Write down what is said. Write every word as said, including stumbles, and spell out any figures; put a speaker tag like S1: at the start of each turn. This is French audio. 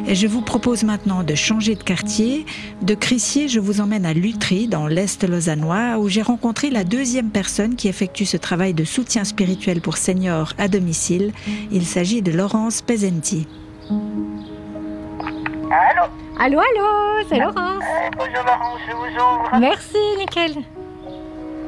S1: Et je vous propose maintenant de changer de quartier. De Crissier, je vous emmène à Lutry, dans l'Est lausannois, où j'ai rencontré la deuxième personne qui effectue ce travail de soutien spirituel pour seniors à domicile. Il s'agit de Laurence Pesenti.
S2: Allô?
S3: Allô, allô, c'est Laurence.
S2: Euh, bonjour Laurence, je vous ouvre.
S3: Merci, nickel.